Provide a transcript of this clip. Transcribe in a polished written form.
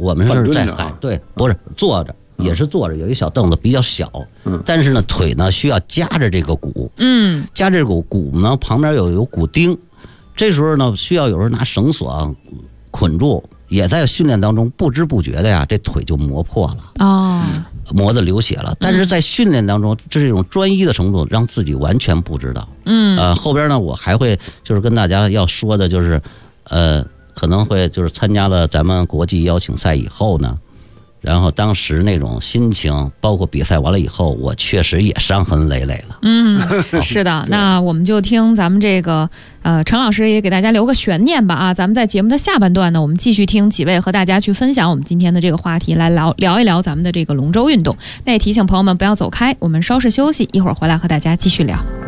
我们是在海，对，不是坐着。也是坐着，有一小凳子比较小，但是呢腿呢需要夹着这个鼓，夹着鼓呢旁边有鼓钉，这时候呢需要有时候拿绳索捆住，也在训练当中不知不觉的呀，这腿就磨破了磨得流血了。但是在训练当中，这是一种专一的程度，让自己完全不知道。后边呢我还会就是跟大家要说的就是，可能会就是参加了咱们国际邀请赛以后呢。然后当时那种心情，包括比赛完了以后，我确实也伤痕累累了。 是的，那我们就听咱们这个陈老师也给大家留个悬念吧啊！咱们在节目的下半段呢，我们继续听几位和大家去分享我们今天的这个话题，来聊一聊咱们的这个龙舟运动。那也提醒朋友们不要走开，我们稍事休息，一会儿回来和大家继续聊。